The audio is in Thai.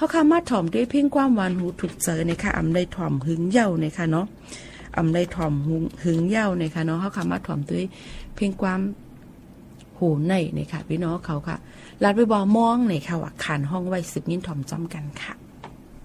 เขาคำมาถ่อมด้วยเพ่งความหวานหูถูกเจอนะคะอำได้ถ่อมหึงเย้านะคะเนาะอำได้ถ่อมหึงเย้านะคะเนาะเขาคำมาถ่อมด้วยเพ่งความหูในนะคะพี่น้องเขาค่ะลาดไปบอมองในค่ะว่าขานห้องไว้10นิ้นถ่อมจอมกันค่ะ